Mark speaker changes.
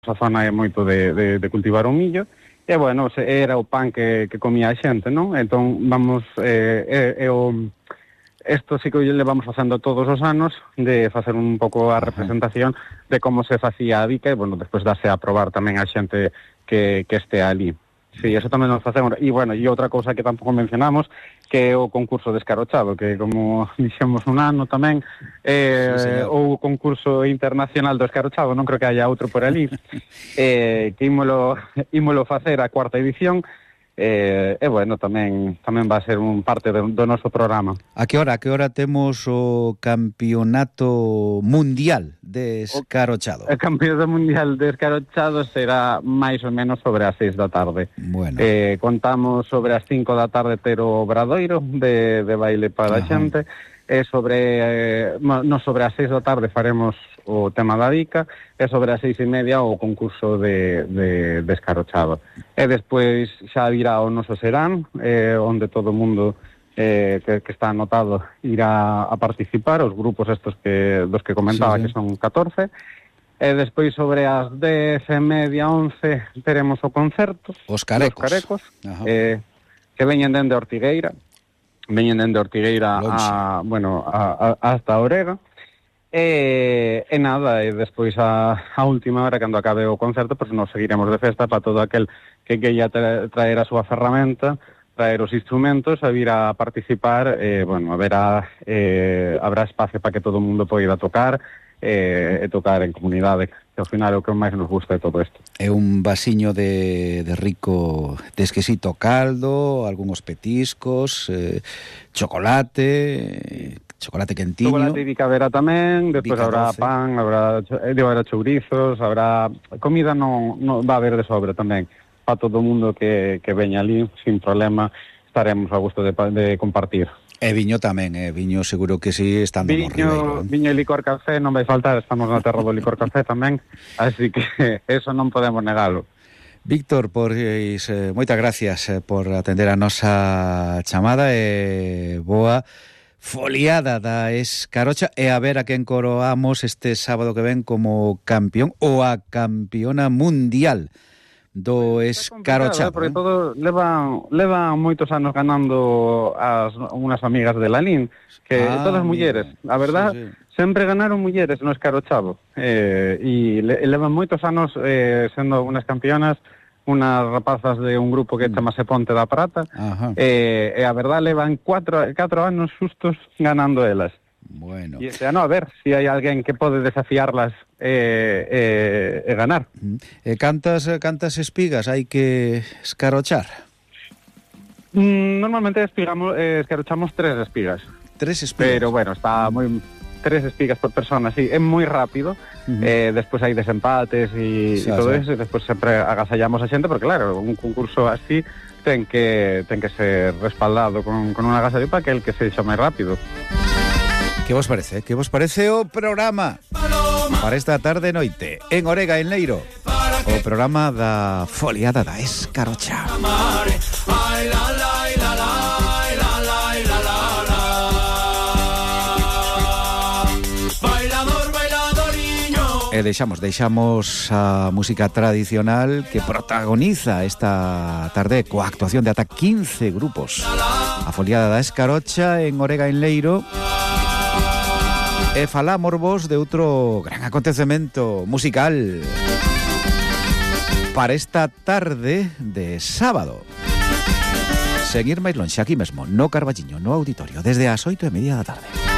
Speaker 1: esa zona é moito de cultivar o millo, e, bueno, era o pan que comía a xente, non? Entón, vamos, isto sí que o levamos facendo todos os anos, de facer un pouco a representación de como se facía a bica, e, bueno, despois darse a probar tamén a xente que este ali. Sí, eso tamén nos facemos. E, bueno, e outra cousa que tampouco mencionamos, que é o concurso de escarochado, que como dixemos un ano tamén, o concurso internacional do escarochado, non creo que haya outro por ali, que ímolo facer a 4ª edición, e, bueno, tamén va a ser un parte do noso programa.
Speaker 2: A que hora temos o campeonato mundial de escarochado?
Speaker 1: O campeonato mundial de escarochado será máis ou menos sobre as 6 da tarde.
Speaker 2: Bueno.
Speaker 1: Contamos sobre as 5 da tarde ter o obradoiro de baile para a xente, e sobre as 6 da tarde faremos o tema da bica, e sobre as 6:30 o concurso de escarochado. E despois xa virá o noso serán, onde todo o mundo que está anotado irá a participar, os grupos estos dos que comentaba, que son 14. E despois sobre as 10:30, 11 teremos o concerto.
Speaker 2: Os carecos.
Speaker 1: Que veñen dende Ortigueira. Veñen dende Ortigueira hasta Orega. E nada, e despois a última hora, cando acabe o concerto, pois nos seguiremos de festa para todo aquel que queira traer a súa ferramenta, traer os instrumentos, a vir a participar. Habrá espacio para que todo o mundo poida tocar, e tocar en comunidade, que ao final é o que máis nos gusta de todo isto.
Speaker 2: É un vasiño de rico, de exquisito caldo, algúns petiscos, chocolate quentiño.
Speaker 1: Chocolate e bica vera tamén, despois habrá pan, habrá chourizos, habrá comida, non va a haber de sobre tamén. Para todo o mundo que veña ali, sin problema, estaremos a gusto de compartir.
Speaker 2: E viño tamén, viño seguro que sí, estando no Ribeiro.
Speaker 1: Viño e licor café non vai faltar, estamos na terra do licor café tamén, así que eso non podemos negalo.
Speaker 2: Víctor, moitas gracias por atender a nosa chamada, e boa foliada da escarocha, e a ver a quen coroamos este sábado que ven como campeón ou a campeona mundial do escarochado.
Speaker 1: Porque todo levan moitos anos ganando unhas amigas de Lalín, que todas mulleres, a verdad, sempre ganaron mulleres no escarochado, e levan moitos anos sendo unhas campeonas, unas rapazas de un grupo que chamase Ponte da Prata, e a verdad levan 4 anos xustos ganando elas.
Speaker 2: Bueno.
Speaker 1: E este ano, a ver se hai alguén que pode desafiarlas e ganar.
Speaker 2: Cantas espigas hai que escarochar?
Speaker 1: Normalmente escarochamos 3 espigas.
Speaker 2: 3 espigas? Pero,
Speaker 1: bueno, está moi... 3 espigas por persona, sí, é moi rápido. Despois hai desempates e todo eso, e despois sempre agasallamos a xente, porque claro, un concurso así ten que ser respaldado con un agasallo para que el que sexa máis rápido.
Speaker 2: Que vos parece? Que vos parece o programa para esta tarde e noite en Orega, en Leiro? O programa da foliada da escarocha. E deixamos a música tradicional que protagoniza esta tarde coa actuación de ata 15 grupos. A foliada da escarocha en Orega, en Leiro. E falámosvos de outro gran acontecemento musical para esta tarde de sábado. Seguir máis lonxe aquí mesmo, no Carballiño, no Auditorio, desde as 8:30 da tarde.